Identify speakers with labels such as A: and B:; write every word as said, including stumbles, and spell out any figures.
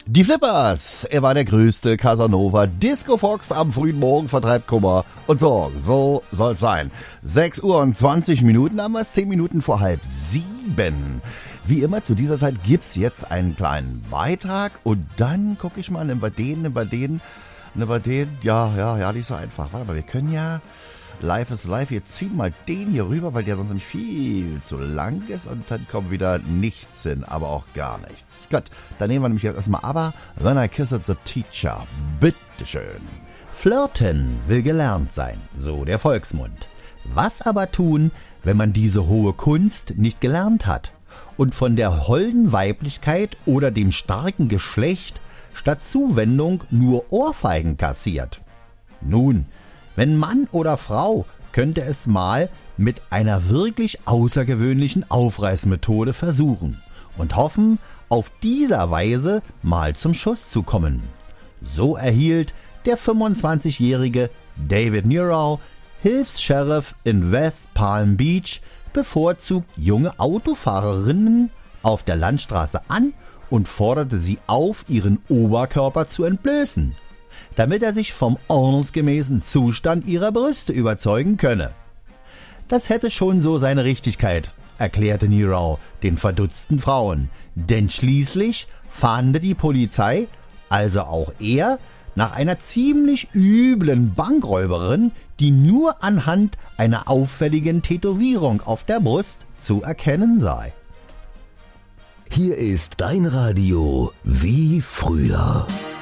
A: Die Flippers, er war der größte Casanova. Disco Fox am frühen Morgen vertreibt Kummer und Sorgen. So soll's sein. sechs Uhr und zwanzig Minuten, haben wir es zehn Minuten vor halb sieben. Wie immer zu dieser Zeit gibt's jetzt einen kleinen Beitrag und dann gucke ich mal, nehmen wir den, nehmen wir den, nehmen wir den. Ja, ja, ja, nicht so einfach. Warte mal, wir können ja... Live ist live. Wir ziehen mal den hier rüber, weil der sonst nämlich viel zu lang ist und dann kommt wieder nichts hin, aber auch gar nichts. Gut, dann nehmen wir nämlich jetzt erstmal aber When I Kissed the Teacher. Bitteschön.
B: Flirten will gelernt sein, so der Volksmund. Was aber tun, wenn man diese hohe Kunst nicht gelernt hat und von der holden Weiblichkeit oder dem starken Geschlecht statt Zuwendung nur Ohrfeigen kassiert? Nun, wenn Mann oder Frau, könnte es mal mit einer wirklich außergewöhnlichen Aufreißmethode versuchen und hoffen, auf dieser Weise mal zum Schuss zu kommen. So erhielt der fünfundzwanzigjährige David Nero, Hilfs-Sheriff in West Palm Beach, bevorzugt junge Autofahrerinnen auf der Landstraße an und forderte sie auf, ihren Oberkörper zu entblößen, damit er sich vom ordnungsgemäßen Zustand ihrer Brüste überzeugen könne. Das hätte schon so seine Richtigkeit, erklärte Nero den verdutzten Frauen, denn schließlich fahnde die Polizei, also auch er, nach einer ziemlich üblen Bankräuberin, die nur anhand einer auffälligen Tätowierung auf der Brust zu erkennen sei.
C: Hier ist dein Radio wie früher.